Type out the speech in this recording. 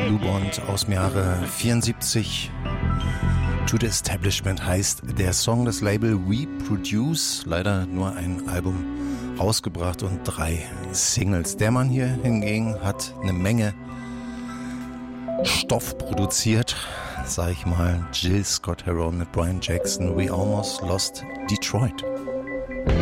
Lou Bond aus dem Jahre 74. To the Establishment heißt der Song, das Label We Produce. Leider nur ein Album rausgebracht und 3 Singles. Der Mann hier hingegen hat eine Menge Stoff produziert, sag ich mal. Jill Scott Heron mit Brian Jackson, We Almost Lost Detroit.